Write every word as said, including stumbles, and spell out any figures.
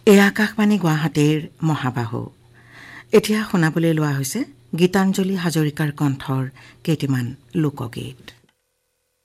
এই আকাশবাণী গুৱাহাটীৰ মহাবাহু এতিয়া শুনাবলৈ লোৱা হৈছে গীতাঞ্জলি হাজৰিকাৰ কণ্ঠৰ কেইটিমান লোকগীত।